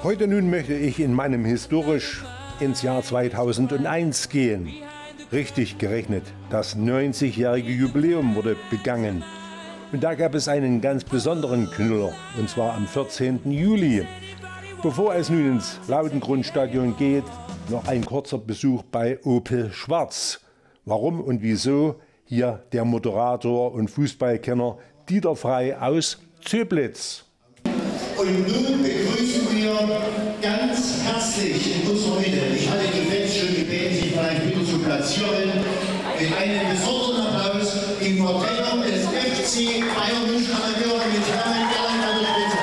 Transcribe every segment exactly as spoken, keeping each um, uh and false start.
Heute nun möchte ich in meinem historisch ins Jahr zweitausendeins gehen. Richtig gerechnet, das neunzigjährige Jubiläum wurde begangen. Und da gab es einen ganz besonderen Knüller, und zwar am vierzehnten Juli. Bevor es nun ins Lautengrundstadion geht, noch ein kurzer Besuch bei Opel Schwarz. Warum und wieso? Hier der Moderator und Fußballkenner Dieter Frey aus Zöblitz. Und nun begrüßen wir ganz herzlich in unserer Mitte, ich hatte die Fans schon gebeten, sich vielleicht wieder zu platzieren, mit einem besonderen Applaus die Vertretung des F C Bayern München Amateure mit Hermann Gerland an der Spitze.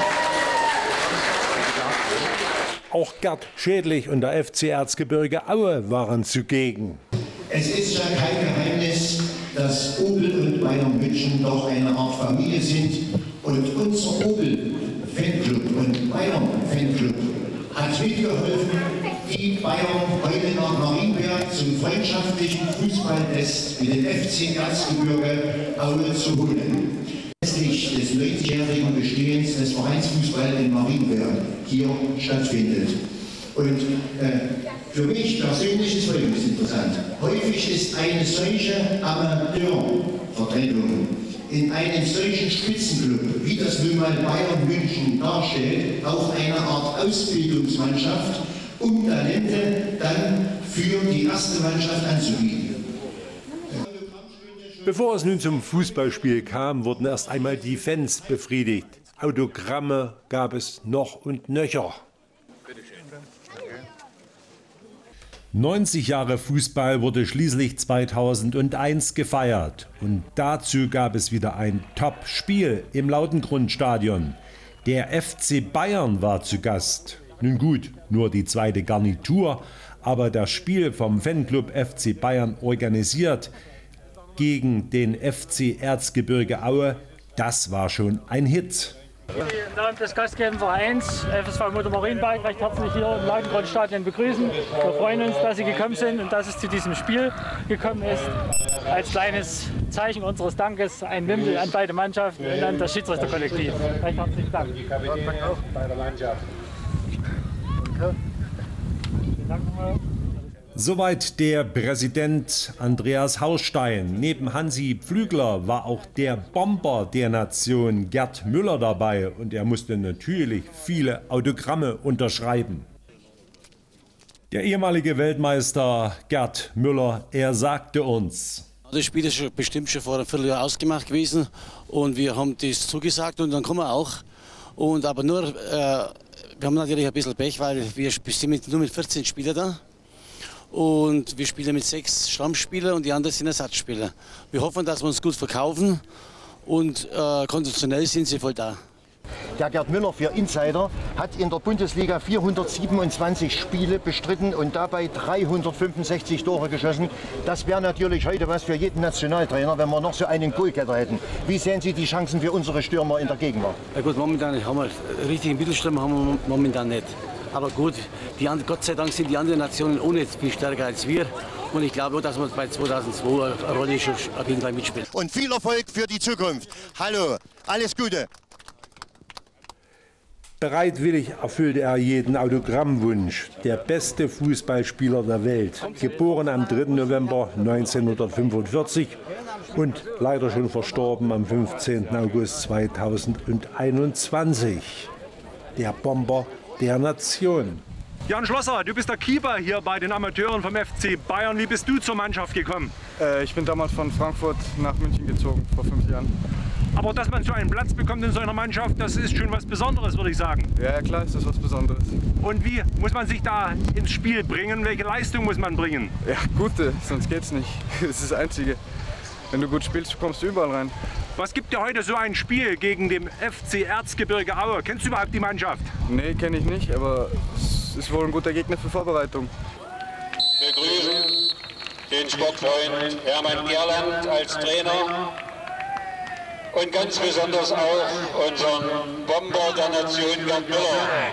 Auch Gerd Schädlich und der F C Erzgebirge Aue waren zugegen. Es ist ja kein Geheimnis, dass Opel und Bayern München doch eine Art Familie sind. Und unser Opel Fanclub und Bayern Fanclub hat mitgeholfen, die Bayern heute nach Marienberg zum freundschaftlichen Fußballtest mit dem F C Erzgebirge Aue zu holen. Anlässlich des neunzigjährigen Bestehens des Vereinsfußball in Marienberg hier stattfindet. Und äh, für mich persönlich ist Folgendes interessant. Häufig ist eine solche Amateurvertretung in einem solchen Spitzenclub, wie das nun mal Bayern München darstellt, auch eine Art Ausbildungsmannschaft, um Talente dann für die erste Mannschaft anzubieten. Bevor es nun zum Fußballspiel kam, wurden erst einmal die Fans befriedigt. Autogramme gab es noch und nöcher. neunzig Jahre Fußball wurde schließlich zweitausendeins gefeiert. Und dazu gab es wieder ein Top-Spiel im Lautengrundstadion. Der F C Bayern war zu Gast. Nun gut, nur die zweite Garnitur, aber das Spiel vom Fanclub F C Bayern organisiert gegen den F C Erzgebirge Aue, das war schon ein Hit. Im Namen des gastgebenden Vereins F S V Motor Marienberg recht herzlich hier im Lautengrundstadion begrüßen. Wir freuen uns, dass Sie gekommen sind und dass es zu diesem Spiel gekommen ist. Als kleines Zeichen unseres Dankes ein Wimpel an beide Mannschaften und an das Schiedsrichterkollektiv. Recht herzlichen Dank. Dank auch bei der Mannschaft. Danke. Soweit der Präsident Andreas Hausstein. Neben Hansi Pflügler war auch der Bomber der Nation Gerd Müller dabei und er musste natürlich viele Autogramme unterschreiben. Der ehemalige Weltmeister Gerd Müller, er sagte uns: Das Spiel ist schon bestimmt schon vor einem Vierteljahr ausgemacht gewesen und wir haben das zugesagt und dann kommen wir auch. Und aber nur, äh, wir haben natürlich ein bisschen Pech, weil wir sind mit, nur mit vierzehn Spielern da. Und wir spielen mit sechs Stammspielern und die anderen sind Ersatzspieler. Wir hoffen, dass wir uns gut verkaufen und äh, konditionell sind sie voll da. Der Gerd Müller für Insider hat in der Bundesliga vierhundertsiebenundzwanzig Spiele bestritten und dabei dreihundertfünfundsechzig Tore geschossen. Das wäre natürlich heute was für jeden Nationaltrainer, wenn wir noch so einen Goalgetter hätten. Wie sehen Sie die Chancen für unsere Stürmer in der Gegenwart? Ja gut, momentan haben wir richtigen Mittelstürmer haben wir momentan nicht. Aber gut, die, Gott sei Dank sind die anderen Nationen ohne viel stärker als wir. Und ich glaube, dass wir bei zweitausendzwei eine Rolle schon auf jeden Fall mitspielen. Und viel Erfolg für die Zukunft. Hallo, alles Gute. Bereitwillig erfüllte er jeden Autogrammwunsch. Der beste Fußballspieler der Welt. Geboren am dritten November neunzehnhundertfünfundvierzig und leider schon verstorben am fünfzehnten August zweitausendeinundzwanzig. Der Bomber der Nation. Jan Schlosser, du bist der Keeper hier bei den Amateuren vom F C Bayern. Wie bist du zur Mannschaft gekommen? Äh, ich bin damals von Frankfurt nach München gezogen, vor fünf Jahren. Aber dass man so einen Platz bekommt in so einer Mannschaft, das ist schon was Besonderes, würde ich sagen. Ja, klar ist das was Besonderes. Und wie muss man sich da ins Spiel bringen? Welche Leistung muss man bringen? Ja, gute, sonst geht's nicht. Das ist das Einzige. Wenn du gut spielst, kommst du überall rein. Was gibt dir heute so ein Spiel gegen den F C Erzgebirge Aue? Kennst du überhaupt die Mannschaft? Nee, kenne ich nicht, aber es ist wohl ein guter Gegner für Vorbereitung. Wir grüßen den Sportfreund Hermann Gerland als Trainer und ganz besonders auch unseren Bomber der Nation Gerd Müller.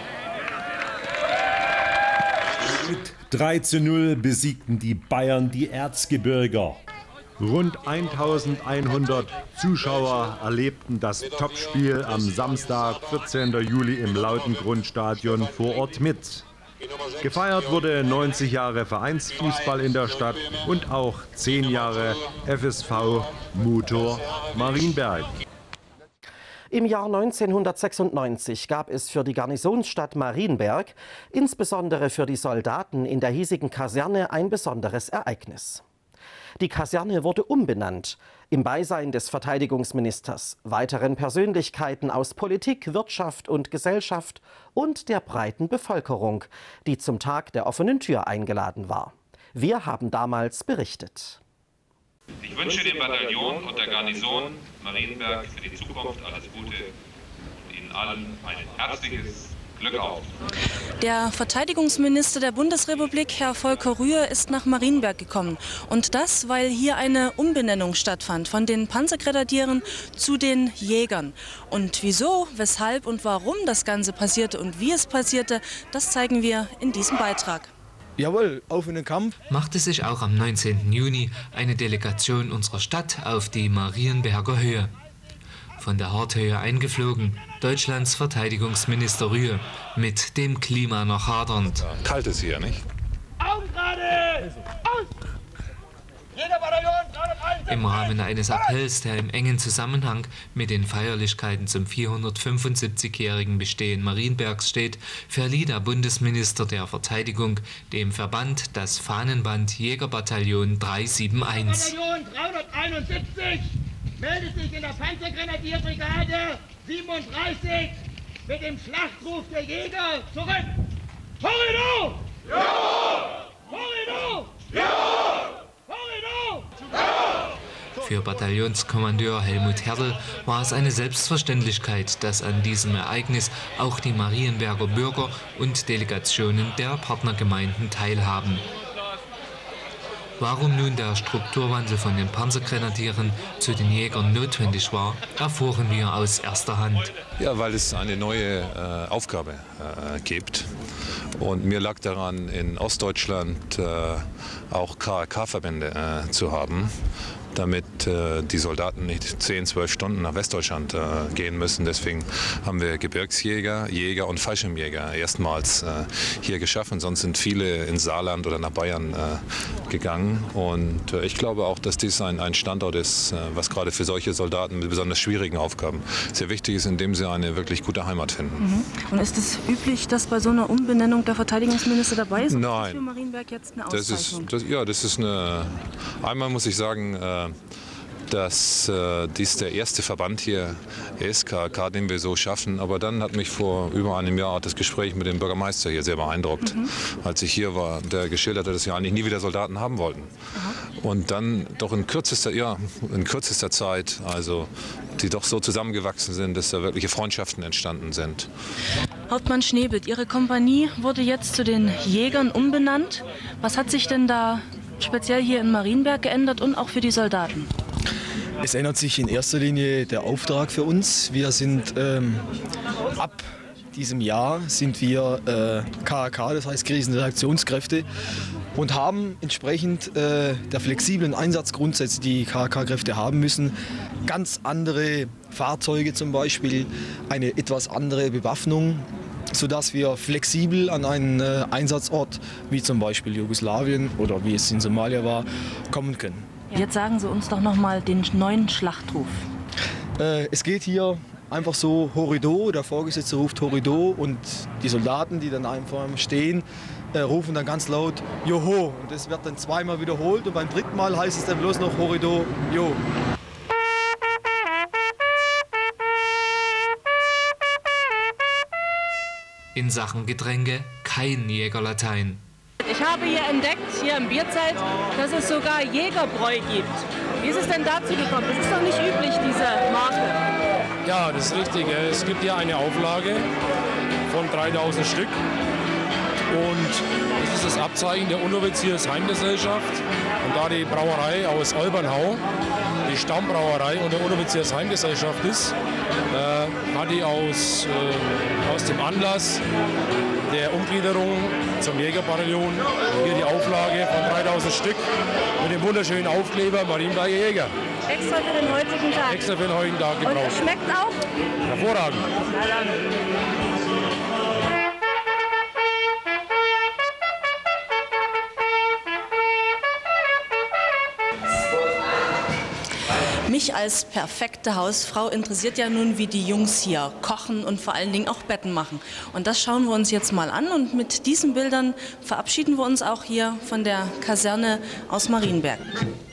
Mit drei zu null besiegten die Bayern die Erzgebirger. Rund eintausendeinhundert Zuschauer erlebten das Topspiel am Samstag, vierzehnten Juli im Lautengrundstadion vor Ort mit. Gefeiert wurde neunzig Jahre Vereinsfußball in der Stadt und auch zehn Jahre F S V Motor Marienberg. Im Jahr neunzehnhundertsechsundneunzig gab es für die Garnisonsstadt Marienberg, insbesondere für die Soldaten in der hiesigen Kaserne, ein besonderes Ereignis. Die Kaserne wurde umbenannt, im Beisein des Verteidigungsministers, weiteren Persönlichkeiten aus Politik, Wirtschaft und Gesellschaft und der breiten Bevölkerung, die zum Tag der offenen Tür eingeladen war. Wir haben damals berichtet. Ich wünsche dem Bataillon und der Garnison Marienberg für die Zukunft alles Gute und Ihnen allen ein herzliches Glück auf. Der Verteidigungsminister der Bundesrepublik, Herr Volker Rühe, ist nach Marienberg gekommen. Und das, weil hier eine Umbenennung stattfand von den Panzergrenadieren zu den Jägern. Und wieso, weshalb und warum das Ganze passierte und wie es passierte, das zeigen wir in diesem Beitrag. Jawohl, auf in den Kampf. Machte sich auch am neunzehnten Juni eine Delegation unserer Stadt auf die Marienberger Höhe. Von der Harthöhe eingeflogen, Deutschlands Verteidigungsminister Rühe, mit dem Klima noch hadernd. Kalt ist hier, nicht? Augen gerade! Aus! Jeder Bataillon, Im Rahmen eines Appells, der im engen Zusammenhang mit den Feierlichkeiten zum vierhundertfünfundsiebzigjährigen Bestehen Marienbergs steht, verlieh der Bundesminister der Verteidigung dem Verband das Fahnenband Jägerbataillon dreihunderteinundsiebzig. Bataillon dreihunderteinundsiebzig meldet sich in der Panzergrenadierbrigade siebenunddreißig mit dem Schlachtruf der Jäger zurück. Horrido! Ja! Horrido! Ja! Horrido! Ja! Für Bataillonskommandeur Helmut Hertel war es eine Selbstverständlichkeit, dass an diesem Ereignis auch die Marienberger Bürger und Delegationen der Partnergemeinden teilhaben. Warum nun der Strukturwandel von den Panzergrenadieren zu den Jägern notwendig war, erfuhren wir aus erster Hand. Ja, weil es eine neue äh, Aufgabe äh, gibt. Und mir lag daran, in Ostdeutschland äh, auch K R K-Verbände äh, zu haben, damit äh, die Soldaten nicht zehn, zwölf Stunden nach Westdeutschland äh, gehen müssen. Deswegen haben wir Gebirgsjäger, Jäger und Fallschirmjäger erstmals äh, hier geschaffen. Sonst sind viele ins Saarland oder nach Bayern äh, gegangen. Und äh, ich glaube auch, dass dies ein, ein Standort ist, äh, was gerade für solche Soldaten mit besonders schwierigen Aufgaben sehr wichtig ist, indem sie eine wirklich gute Heimat finden. Mhm. Und ist es üblich, dass bei so einer Umbenennung der Verteidigungsminister dabei ist? Nein. Das ist für Marienberg jetzt eine Auszeichnung? Das ist, das, ja, das ist eine... Einmal muss ich sagen, äh, dass äh, dies der erste Verband hier ist, K R K, den wir so schaffen. Aber dann hat mich vor über einem Jahr das Gespräch mit dem Bürgermeister hier sehr beeindruckt. Mhm. Als ich hier war, der geschildert hat, dass wir eigentlich nie wieder Soldaten haben wollten. Aha. Und dann doch in kürzester, ja, in kürzester Zeit, also die doch so zusammengewachsen sind, dass da wirkliche Freundschaften entstanden sind. Hauptmann Schnebelt, Ihre Kompanie wurde jetzt zu den Jägern umbenannt. Was hat sich denn da speziell hier in Marienberg geändert und auch für die Soldaten? Es ändert sich in erster Linie der Auftrag für uns. Wir sind ähm, ab diesem Jahr sind wir äh, K R K, das heißt Krisenreaktionskräfte, und haben entsprechend äh, der flexiblen Einsatzgrundsätze, die K R K-Kräfte haben müssen, ganz andere Fahrzeuge zum Beispiel, eine etwas andere Bewaffnung, sodass wir flexibel an einen äh, Einsatzort, wie zum Beispiel Jugoslawien oder wie es in Somalia war, kommen können. Jetzt sagen Sie uns doch noch mal den neuen Schlachtruf. Äh, es geht hier einfach so Horrido, der Vorgesetzte ruft Horrido und die Soldaten, die dann einfach stehen, äh, rufen dann ganz laut Joho. Und das wird dann zweimal wiederholt und beim dritten Mal heißt es dann bloß noch Horrido, Jo. In Sachen Getränke kein Jägerlatein. Ich habe hier entdeckt, hier im Bierzelt, dass es sogar Jägerbräu gibt. Wie ist es denn dazu gekommen? Das ist doch nicht üblich, diese Marke. Ja, das ist richtig. Es gibt hier eine Auflage von dreitausend Stück. Und das ist das Abzeichen der Unteroffiziersheimgesellschaft. Und da die Brauerei aus Olbernhau die Stammbrauerei und der Unteroffiziersheimgesellschaft ist, äh, hat die aus, äh, aus dem zum Anlass der Umgliederung zum Jägerbataillon hier die Auflage von dreitausend Stück mit dem wunderschönen Aufkleber Marienberger Jäger. Extra für den heutigen Tag. Extra für den heutigen Tag gebraucht. Und es schmeckt auch? Hervorragend. Na dann. Mich als perfekte Hausfrau interessiert ja nun, wie die Jungs hier kochen und vor allen Dingen auch Betten machen. Und das schauen wir uns jetzt mal an. Und mit diesen Bildern verabschieden wir uns auch hier von der Kaserne aus Marienberg.